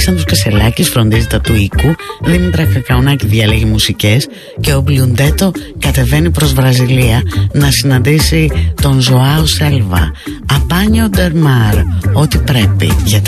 Αλέξανδρος Κασελάκης φροντίζει τα του οίκου, Δήμητρα Κακαουνάκη διαλέγει μουσικές και ο Μπλιουντέτο κατεβαίνει προς Βραζιλία να συναντήσει τον Ζωάο Σέλβα. Αμπάνιο Ντερμάρ, ό,τι πρέπει για